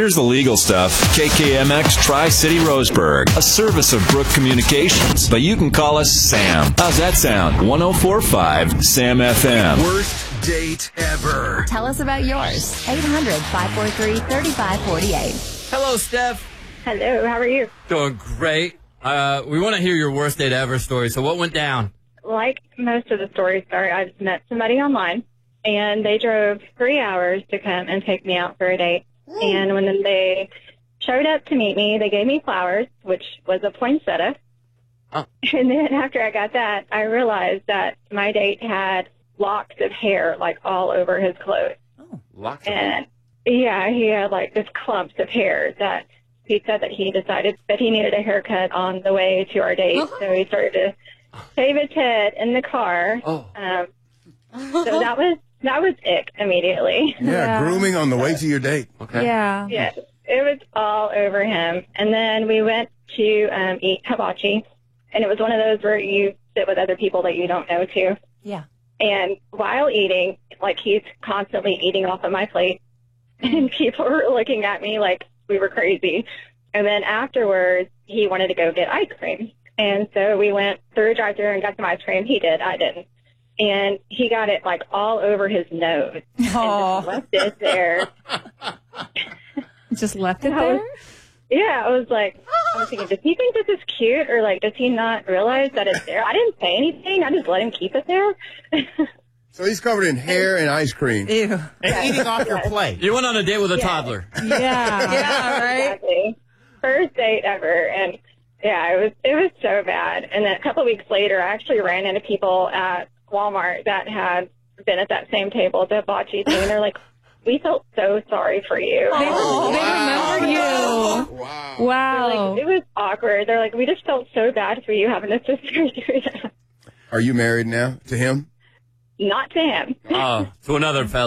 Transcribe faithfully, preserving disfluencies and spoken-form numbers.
here's the legal stuff. K K M X Tri-City Roseburg, a service of Brook Communications. But you can call us Sam. How's that sound? one oh four point five Sam F M. Worst date ever. Tell us about yours. eight hundred, five four three, three five four eight. Hello, Steph. Hello, how are you? Doing great. Uh, we want to hear your worst date ever story. So what went down? Like most of the stories start, I just met somebody online, and they drove three hours to come and take me out for a date. And when they showed up to meet me, they gave me flowers, which was a poinsettia. Oh. And then after I got that, I realized that my date had locks of hair, like, all over his clothes. Oh, locks of And, yeah, he had, like, this clumps of hair that he said that he decided that he needed a haircut on the way to our date. Uh-huh. So he started to shave his head in the car. Oh. Um, so that was that was ick immediately. Yeah, Yeah. grooming on the way to your date. Okay. Yeah. Yes, it was all over him. And then we went to um, eat hibachi, and it was one of those where you sit with other people that you don't know too. Yeah. And while eating, like, he's constantly eating off of my plate, and people were looking at me like we were crazy. And then afterwards, he wanted to go get ice cream. And so we went through a drive-thru and got some ice cream. He did. I didn't. And he got it, like, all over his nose. And just Oh, left it there. just left it I was- there? Yeah, I was like, I was thinking, does he think this is cute? Or, like, does he not realize that it's there? I didn't say anything. I just let him keep it there. So he's covered in hair and ice cream. Ew. And eating off your plate. You went on a date with a Yeah. toddler. Yeah. Yeah, right? Exactly. First date ever. And, yeah, it was it was so bad. And then a couple of weeks later, I actually ran into people at Walmart that had been at that same table at the hibachi thing. And they're like, we felt so sorry for you. They, they remember you. Wow. They're Wow. like, it was awkward. They're like, we just felt so bad for you having a sister do that. Are you married now to him? Not to him. Oh, to another fella.